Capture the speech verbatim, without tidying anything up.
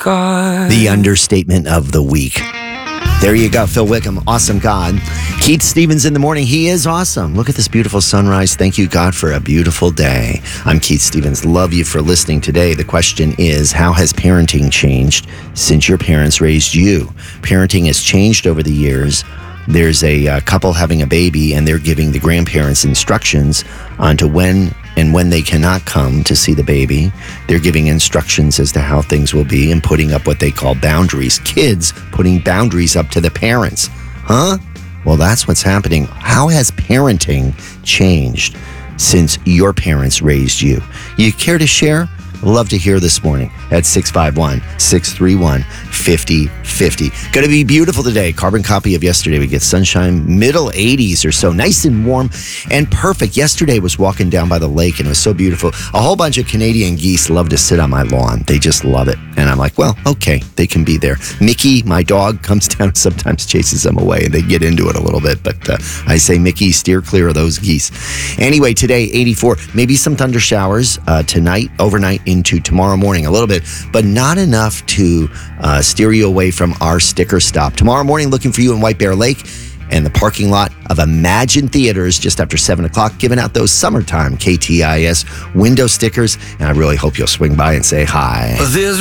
God. The understatement of the week. There you go, Phil Wickham, awesome God. Keith Stevens in the morning, he is awesome. Look at this beautiful sunrise. Thank you, God, for a beautiful day. I'm Keith Stevens. Love you for listening today. The question is, how has parenting changed since your parents raised you? Parenting has changed over the years. There's a uh, couple having a baby, and they're giving the grandparents instructions on to when and when they cannot come to see the baby. They're giving instructions as to how things will be and putting up what they call boundaries. Kids putting boundaries up to the parents. Huh? Well, that's what's happening. How has parenting changed since your parents raised you? You care to share? Love to hear this morning at six five one, six three one, five oh five oh. Going to be beautiful today. Carbon copy of yesterday. We get sunshine, middle eighties or so. Nice and warm and perfect. Yesterday was walking down by the lake and it was so beautiful. A whole bunch of Canadian geese love to sit on my lawn. They just love it. And I'm like, well, okay, they can be there. Mickey, my dog, comes down and sometimes chases them away. And they get into it a little bit. But uh, I say, Mickey, steer clear of those geese. Anyway, today, eighty-four. Maybe some thunder showers uh, tonight, overnight, into tomorrow morning a little bit, but not enough to uh, steer you away from our sticker stop. Tomorrow morning, looking for you in White Bear Lake and the parking lot of Imagine Theaters just after seven o'clock, giving out those summertime K T I S window stickers. And I really hope you'll swing by and say hi. There's